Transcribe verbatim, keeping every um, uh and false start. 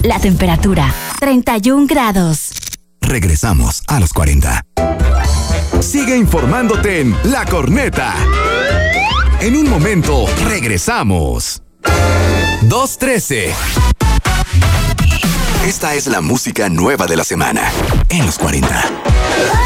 La temperatura, treinta y un grados. Regresamos a los cuarenta. Sigue informándote en La Corneta. En un momento, regresamos. dos trece. Esta es la música nueva de la semana en los cuarenta.